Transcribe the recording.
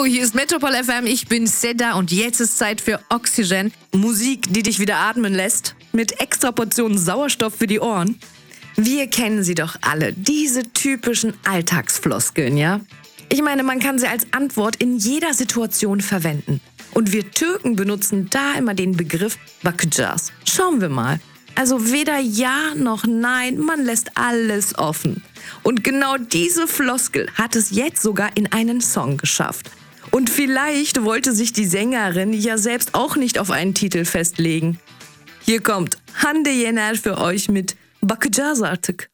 Hallo, hier ist Metropol FM, ich bin Seda und jetzt ist Zeit für Oxygen. Musik, die dich wieder atmen lässt, mit extra Portionen Sauerstoff für die Ohren. Wir kennen sie doch alle, diese typischen Alltagsfloskeln, ja? Ich meine, man kann sie als Antwort in jeder Situation verwenden. Und wir Türken benutzen da immer den Begriff bakacağız. Schauen wir mal. Also weder Ja noch Nein, man lässt alles offen. Und genau diese Floskel hat es jetzt sogar in einen Song geschafft. Und vielleicht wollte sich die Sängerin ja selbst auch nicht auf einen Titel festlegen. Hier kommt Hande Yener für euch mit Bakacağız artık.